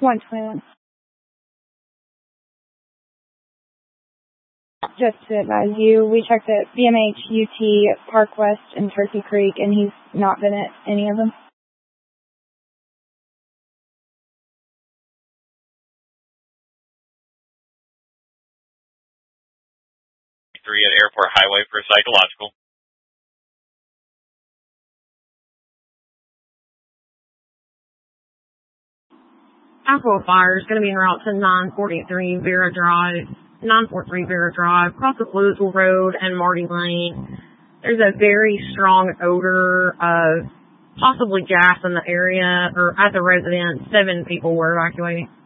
121. Just to advise you, we checked at BMH, UT, Park West, and Turkey Creek, and he's not been at any of them. 3 at Airport Highway for a psychological. Alcohol fire is going to be en route to 943 Vera Drive, 943 Vera Drive, across the Louisville Road and Marty Lane. There's a very strong odor of possibly gas in the area, or at the residence. 7 people were evacuating.